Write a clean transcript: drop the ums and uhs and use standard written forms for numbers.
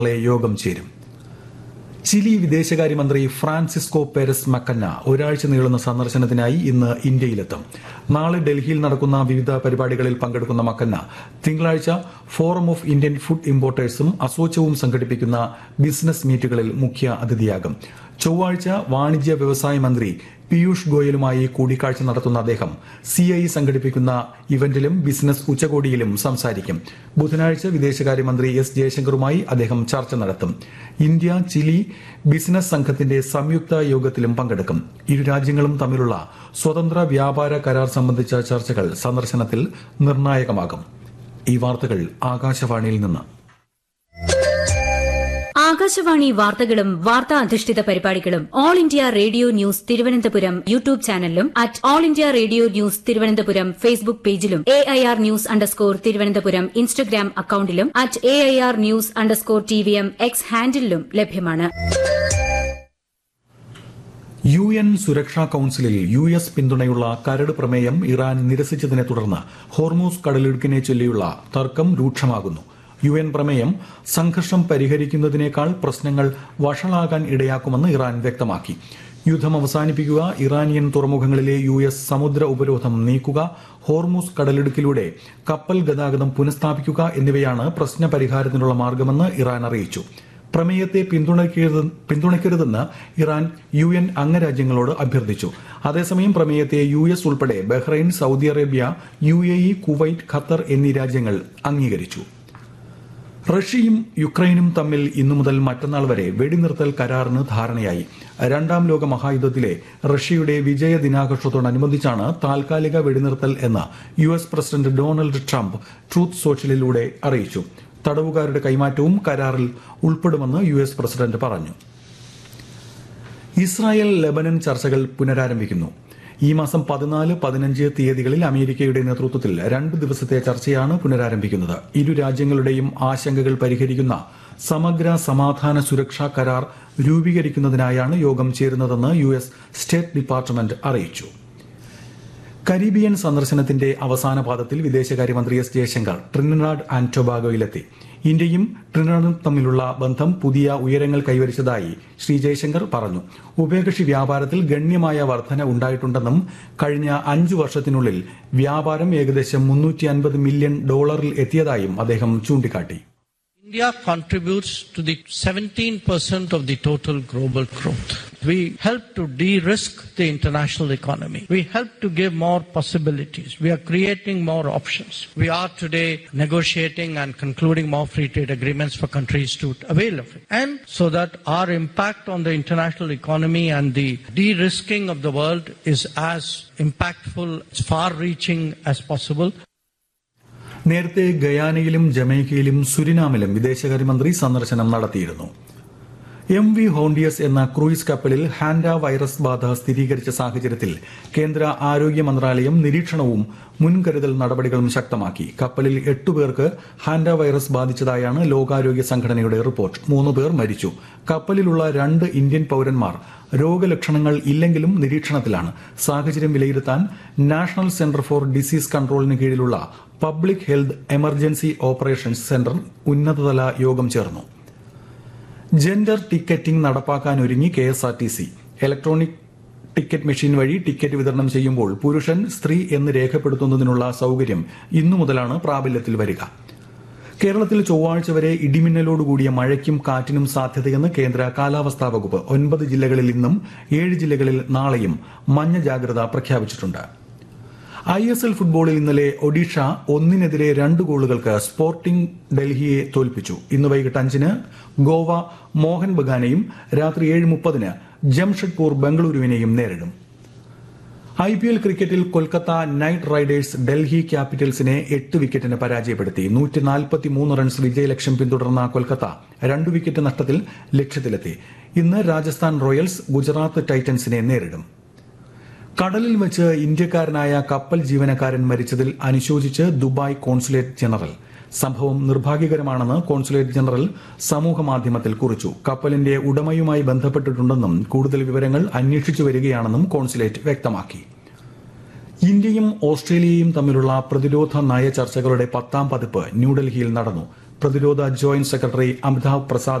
യോഗം ചേരും. ചിലി വിദേശകാര്യമന്ത്രി ഫ്രാൻസിസ്കോ പെരസ് മക്കന്ന ഒരാഴ്ച നീളുന്ന സന്ദർശനത്തിനായി ഇന്ന് ഇന്ത്യയിലെത്തും. നാളെ ഡൽഹിയിൽ നടക്കുന്ന വിവിധ പരിപാടികളിൽ പങ്കെടുക്കുന്ന മക്കന്ന തിങ്കളാഴ്ച ഫോറം ഓഫ് ഇന്ത്യൻ ഫുഡ് ഇമ്പോർട്ടേഴ്സും അസോച്ചവും സംഘടിപ്പിക്കുന്ന ബിസിനസ് മീറ്റുകളിൽ മുഖ്യ അതിഥിയാകും. ചൊവ്വാഴ്ച വാണിജ്യ വ്യവസായ മന്ത്രി പീയൂഷ് ഗോയലുമായി കൂടിക്കാഴ്ച നടത്തുന്ന അദ്ദേഹം CI സംഘടിപ്പിക്കുന്ന ഇവന്റിലും ബിസിനസ് ഉച്ചകോടിയിലും സംസാരിക്കും. ബുധനാഴ്ച വിദേശകാര്യമന്ത്രി എസ് ജയശങ്കറുമായി അദ്ദേഹം ചർച്ച നടത്തും. ഇന്ത്യ ചിലി ബിസിനസ് സംഘത്തിന്റെ സംയുക്ത യോഗത്തിലും പങ്കെടുക്കും. ഇരു രാജ്യങ്ങളും തമ്മിലുള്ള സ്വതന്ത്ര വ്യാപാര കരാർ സംബന്ധിച്ച ചർച്ചകൾ സന്ദർശനത്തിൽ നിർണായകമാകും. ഈ വാർത്തകൾ ആകാശവാണിയിൽ നിന്ന്. ആകാശവാണി വാർത്തകളും വാർത്താ അധിഷ്ഠിത പരിപാടികളും all India radio news Thiruvananthapuram YouTube ചാനലിലും @all India radio news Thiruvananthapuram Facebook പേജിലും AIR ന്യൂസ് _ ഇൻസ്റ്റഗ്രാം അക്കൌണ്ടിലും @AIR ന്യൂസ് _ X ഹാൻഡിലും ലഭ്യമാണ്. UN സുരക്ഷാ കൌൺസിലിൽ US പിന്തുണയുള്ള കരട് പ്രമേയം ഇറാൻ നിരസിച്ചതിനെ തുടർന്ന് ഹോർമൂസ് കടലിടുക്കിനെ ചൊല്ലിയുള്ള തർക്കം രൂക്ഷമാകുന്നു. UN പ്രമേയം സംഘർഷം പരിഹരിക്കുന്നതിനേക്കാൾ പ്രശ്നങ്ങൾ വഷളാകാൻ ഇടയാക്കുമെന്ന് ഇറാൻ വ്യക്തമാക്കി. യുദ്ധം അവസാനിപ്പിക്കുക, ഇറാനിയൻ തുറമുഖങ്ങളിലെ US സമുദ്ര ഉപരോധം നീക്കുക, ഹോർമൂസ് കടലിടുക്കിലൂടെ കപ്പൽ ഗതാഗതം പുനഃസ്ഥാപിക്കുക എന്നിവയാണ് പ്രശ്ന പരിഹാരത്തിനുള്ള മാർഗമെന്ന് ഇറാൻ അറിയിച്ചു. പ്രമേയത്തെ പിന്തുണയ്ക്കരുതെന്ന് ഇറാൻ UN അംഗരാജ്യങ്ങളോട് അഭ്യർത്ഥിച്ചു. അതേസമയം പ്രമേയത്തെ US ഉൾപ്പെടെ Bahrain, Saudi Arabia, UAE, Kuwait, Qatar എന്നീ രാജ്യങ്ങൾ അംഗീകരിച്ചു. റഷ്യയും യുക്രൈനും തമ്മിൽ ഇന്നു മുതൽ മറ്റന്നാൾ വരെ വെടിനിർത്തൽ കരാറിന് ധാരണയായി. രണ്ടാം ലോക മഹായുദ്ധത്തിലെ റഷ്യയുടെ വിജയ ദിനാഘോഷത്തോടനുബന്ധിച്ചാണ് താൽക്കാലിക വെടിനിർത്തൽ എന്ന് US president Donald Trump truth സോഷ്യലിലൂടെ അറിയിച്ചു. തടവുകാരുടെ കൈമാറ്റവും കരാറിൽ ഉൾപ്പെടുമെന്ന് US പ്രസിഡന്റ് പറഞ്ഞു. ഇസ്രായേൽ ലെബനൻ ചർച്ചകൾ പുനരാരംഭിക്കുന്നു. ഈ മാസം 14, 15 തീയതികളിൽ അമേരിക്കയുടെ നേതൃത്വത്തിൽ 2 ദിവസത്തെ ചർച്ചയാണ് പുനരാരംഭിക്കുന്നത്. ഇരു രാജ്യങ്ങളുടെയും ആശങ്കകൾ പരിഹരിക്കുന്ന സമഗ്ര സമാധാന സുരക്ഷാ കരാർ രൂപീകരിക്കുന്നതിനായാണ് യോഗം ചേരുന്നതെന്ന് US സ്റ്റേറ്റ് ഡിപ്പാർട്ട്മെന്റ് അറിയിച്ചു. കരീബിയൻ സന്ദർശനത്തിന്റെ അവസാന പാദത്തിൽ വിദേശകാര്യമന്ത്രി എസ് ജയശങ്കർ ട്രിനിഡാഡ് ആൻഡ് ടൊബാഗോയിലെത്തി. ഇന്ത്യയും ട്രിനിഡാഡും തമ്മിലുള്ള ബന്ധം പുതിയ ഉയരങ്ങൾ കൈവരിച്ചതായി ശ്രീ ജയശങ്കർ പറഞ്ഞു. ഉഭയകക്ഷി വ്യാപാരത്തിൽ ഗണ്യമായ വർധന ഉണ്ടായിട്ടുണ്ടെന്നും കഴിഞ്ഞ 5 വർഷത്തിനുള്ളിൽ വ്യാപാരം ഏകദേശം $350 മില്യൺ എത്തിയതായും അദ്ദേഹം ചൂണ്ടിക്കാട്ടി. India contributes to the 17% of the total global growth. We help to de-risk the international economy. We help to give more possibilities. We are creating more options. We are today negotiating and concluding more free trade agreements for countries to avail of it. And so that our impact on the international economy and the de-risking of the world is as impactful, as far-reaching as possible. നേരത്തെ ഗയാനയിലും ജമൈക്കയിലും സുരിനാമിലും വിദേശകാര്യമന്ത്രി സന്ദർശനം നടത്തിയിരുന്നു. MV Hondius എന്ന cruise കപ്പലിൽ hanta virus ബാധ സ്ഥിരീകരിച്ച സാഹചര്യത്തിൽ കേന്ദ്ര ആരോഗ്യ മന്ത്രാലയം നിരീക്ഷണവും മുൻകരുതൽ നടപടികളും ശക്തമാക്കി. കപ്പലിൽ 8 പേർക്ക് ഹാൻഡ വൈറസ് ബാധിച്ചതായാണ് ലോകാരോഗ്യ സംഘടനയുടെ റിപ്പോർട്ട്. 3 പേർ മരിച്ചു. കപ്പലിലുള്ള 2 ഇന്ത്യൻ പൌരന്മാർ രോഗലക്ഷണങ്ങൾ ഇല്ലെങ്കിലും നിരീക്ഷണത്തിലാണ്. സാഹചര്യം വിലയിരുത്താൻ നാഷണൽ സെന്റർ ഫോർ ഡിസീസ് കൺട്രോളിന് കീഴിലുള്ള public health emergency operations centre ഉന്നതതല യോഗം ചേർന്നു. Gender ticketing നടപ്പാക്കാനൊരുങ്ങി KSRTC. Electronic ticket machine വഴി ടിക്കറ്റ് വിതരണം ചെയ്യുമ്പോൾ പുരുഷൻ, സ്ത്രീ എന്ന് രേഖപ്പെടുത്തുന്നതിനുള്ള സൌകര്യം ഇന്നു മുതലാണ് പ്രാബല്യത്തിൽ വരിക. കേരളത്തിൽ ചൊവ്വാഴ്ച വരെ ഇടിമിന്നലോടുകൂടിയ മഴയ്ക്കും കാറ്റിനും സാധ്യതയെന്ന് കേന്ദ്ര കാലാവസ്ഥാ വകുപ്പ്. 9 ജില്ലകളിൽ ഇന്നും 7 ജില്ലകളിൽ നാളെയും മഞ്ഞ ജാഗ്രത പ്രഖ്യാപിച്ചിട്ടുണ്ട്. ISL ഫുട്ബോളിൽ ഇന്നലെ ഒഡീഷ 1-2 ഗോളുകൾക്ക് സ്പോർട്ടിംഗ് ഡൽഹിയെ തോൽപ്പിച്ചു. ഇന്ന് വൈകിട്ട് 5-ന് ഗോവ മോഹൻ ബഗാനെയും രാത്രി 7:30-ന് ജംഷഡ്പൂർ ബംഗളൂരുവിനെയും നേരിടും. IPL ക്രിക്കറ്റിൽ കൊൽക്കത്ത നൈറ്റ് റൈഡേഴ്സ് ഡൽഹി ക്യാപിറ്റൽസിനെ 8 വിക്കറ്റിന് പരാജയപ്പെടുത്തി. 143 റൺസ് വിജയലക്ഷ്യം പിന്തുടർന്ന കൊൽക്കത്ത 2 വിക്കറ്റ് നഷ്ടത്തിൽ ലക്ഷ്യത്തിലെത്തി. ഇന്ന് രാജസ്ഥാൻ റോയൽസ് ഗുജറാത്ത് ടൈറ്റൻസിനെ നേരിടും. കടലിൽ വെച്ച് ഇന്ത്യക്കാരനായ കപ്പൽ ജീവനക്കാരൻ മരിച്ചതിൽ അനുശോചിച്ച് ദുബായ് കോൺസുലേറ്റ് ജനറൽ. സംഭവം നിർഭാഗ്യകരമാണെന്ന് കോൺസുലേറ്റ് ജനറൽ സമൂഹമാധ്യമത്തിൽ കുറിച്ചു. കപ്പലിന്റെ ഉടമയുമായി ബന്ധപ്പെട്ടിട്ടുണ്ടെന്നും കൂടുതൽ വിവരങ്ങൾ അന്വേഷിച്ചു വരികയാണെന്നും കോൺസുലേറ്റ് വ്യക്തമാക്കി. ഇന്ത്യയും ഓസ്ട്രേലിയയും തമ്മിലുള്ള പ്രതിരോധ നയ ചർച്ചകളുടെ 10ാം പതിപ്പ് ന്യൂഡൽഹിയിൽ നടന്നു. പ്രതിരോധ ജോയിന്റ് സെക്രട്ടറി അമിതാഭ് പ്രസാദ്